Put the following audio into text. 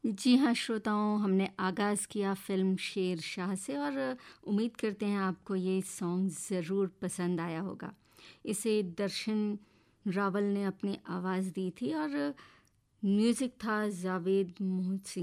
जी हाँ श्रोताओं, हमने आगाज़ किया फ़िल्म शेरशाह से और उम्मीद करते हैं आपको ये सॉन्ग ज़रूर पसंद आया होगा। इसे दर्शन रावल ने अपनी आवाज़ दी थी और म्यूज़िक था जावेद मोहसिन